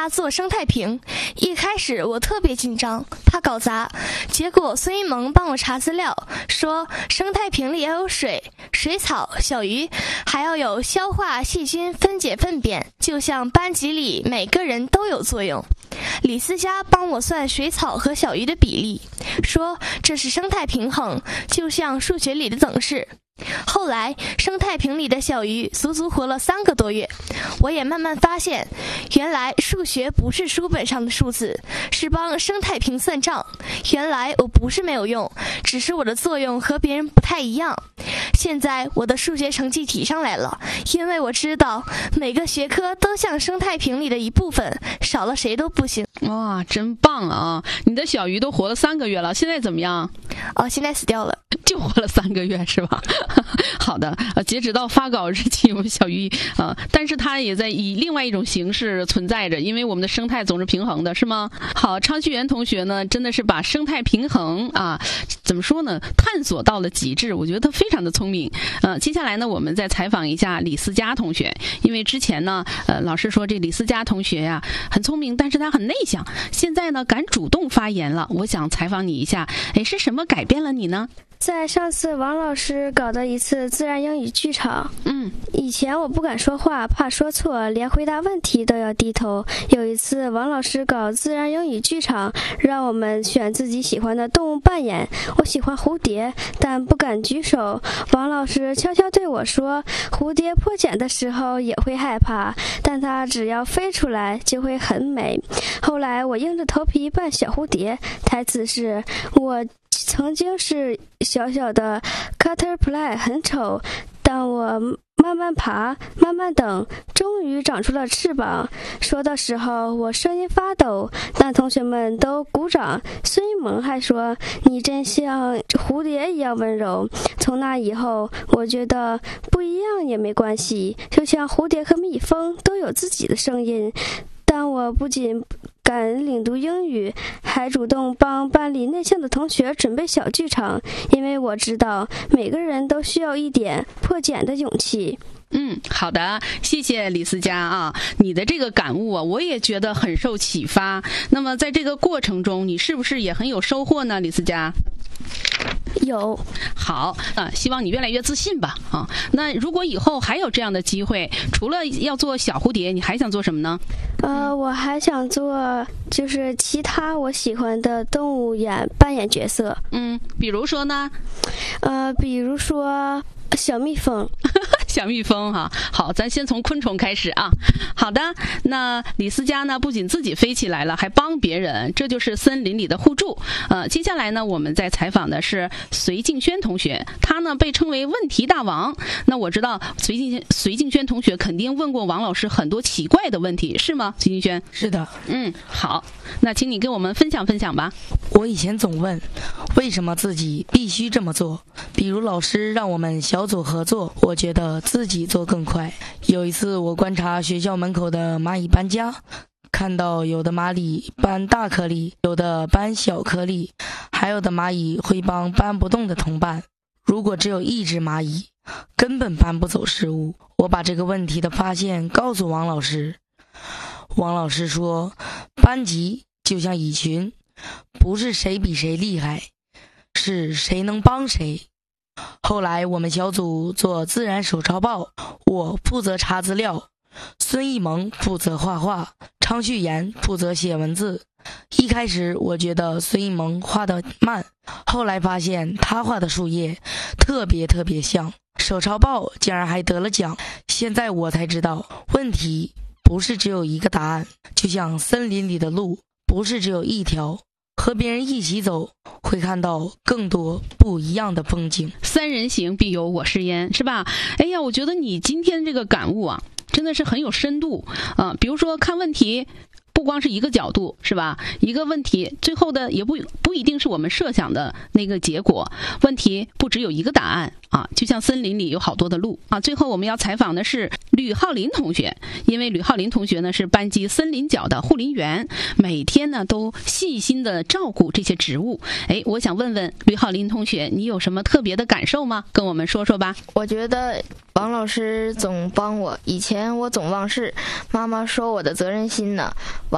做生态瓶。一开始我特别紧张，怕搞砸，结果孙一萌帮我查资料，说生态瓶里要有水、水草、小鱼，还要有消化细菌分解粪便，就像班级里每个人都有作用。李思佳帮我算水草和小鱼的比例，说这是生态平衡，就像数学里的等式。后来生态瓶里的小鱼足足活了3个多月，我也慢慢发现，原来数学不是书本上的数字，是帮生态瓶算账。原来我不是没有用，只是我的作用和别人不太一样。现在我的数学成绩提上来了，因为我知道每个学科都像生态瓶里的一部分，少了谁都不行。 哇，真棒啊！你的小鱼都活了3个月了，现在怎么样？ 现在死掉了。 就活了3个月是吧？好的，截止到发稿日期，我们小鱼但是它也在以另外一种形式存在着，因为我们的生态总是平衡的，是吗？好，昌旭元同学呢，真的是把生态平衡怎么说呢，探索到了极致，我觉得他非常的聪明。接下来呢，我们再采访一下李思佳同学，因为之前呢，老师说这李思佳同学呀很聪明，但是他很内向，现在呢敢主动发言了，我想采访你一下，是什么改变了你呢？ 在上次王老师搞的一次自然英语剧场，以前我不敢说话，怕说错，连回答问题都要低头。有一次王老师搞自然英语剧场，让我们选自己喜欢的动物扮演。我喜欢蝴蝶，但不敢举手。王老师悄悄对我说，蝴蝶破茧的时候也会害怕，但它只要飞出来就会很美。后来我硬着头皮扮小蝴蝶，台词是，我曾经是小小的 caterpillar， 很丑，但我慢慢爬，慢慢等，终于长出了翅膀。说的时候我声音发抖，但同学们都鼓掌。孙一萌还说，你真像蝴蝶一样温柔。从那以后我觉得不一样也没关系，就像蝴蝶和蜜蜂都有自己的声音。但我不仅敢领读英语，还主动帮班里内向的同学准备小剧场，因为我知道每个人都需要一点破茧的勇气。 好的，谢谢李思佳你的这个感悟我也觉得很受启发。那么在这个过程中，你是不是也很有收获呢，李思佳？ 有。 好希望你越来越自信吧那如果以后还有这样的机会，除了要做小蝴蝶，你还想做什么呢？ 我还想做就是其他我喜欢的动物扮演角色。 比如说呢？ 比如说小蜜蜂。 小蜜蜂好，咱先从昆虫开始好的，那李思佳呢，不仅自己飞起来了，还帮别人，这就是森林里的互助。接下来呢，我们在采访的是隋静轩同学，他呢被称为问题大王。那我知道隋静轩同学肯定问过王老师很多奇怪的问题，是吗？隋静轩？ 是的。 好，那请你跟我们分享分享吧。 我以前总问，为什么自己必须这么做？比如老师让我们小组合作，我觉得自己做更快。有一次我观察学校门口的蚂蚁搬家，看到有的蚂蚁搬大颗粒，有的搬小颗粒，还有的蚂蚁会帮搬不动的同伴。如果只有一只蚂蚁，根本搬不走食物。我把这个问题的发现告诉王老师，王老师说，班级就像蚁群，不是谁比谁厉害，是谁能帮谁。后来我们小组做自然手抄报，我负责查资料，孙一萌负责画画，昌旭言负责写文字。一开始我觉得孙一萌画得慢，后来发现他画的树叶特别像，手抄报竟然还得了奖。现在我才知道，问题不是只有一个答案，就像森林里的路不是只有一条，和别人一起走，会看到更多不一样的风景。 三人行必有我师焉，是吧？哎呀，我觉得你今天这个感悟真的是很有深度比如说看问题不光是一个角度，是吧？一个问题最后的也不一定是我们设想的那个结果，问题不只有一个答案就像森林里有好多的路最后我们要采访的是吕浩林同学，因为吕浩林同学呢是班级森林角的护林员，每天呢都细心的照顾这些植物。我想问问吕浩林同学，你有什么特别的感受吗？跟我们说说吧。 我觉得王老师总帮我，以前我总忘事，妈妈说我的责任心呢。